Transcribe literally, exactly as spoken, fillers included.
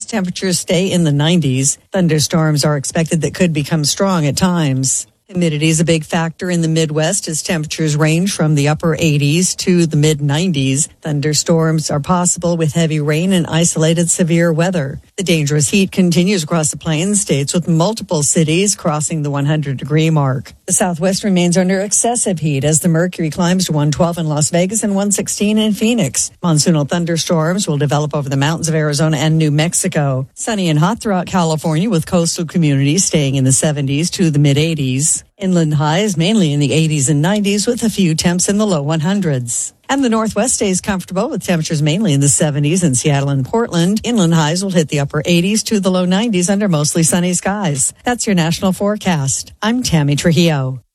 temperatures stay in the nineties. Thunderstorms are expected that could become strong at times. Humidity is a big factor in the Midwest as temperatures range from the upper eighties to the mid nineties. Thunderstorms are possible with heavy rain and isolated severe weather. The dangerous heat continues across the Plains states with multiple cities crossing the one hundred degree mark. The Southwest remains under excessive heat as the mercury climbs to one twelve in Las Vegas and one sixteen in Phoenix. Monsoonal thunderstorms will develop over the mountains of Arizona and New Mexico. Sunny and hot throughout California with coastal communities staying in the seventies to the mid eighties. Inland highs mainly in the eighties and nineties with a few temps in the low hundreds. And the Northwest stays comfortable with temperatures mainly in the seventies in Seattle and Portland. Inland highs will hit the upper eighties to the low nineties under mostly sunny skies. That's your national forecast. I'm Tammy Trujillo.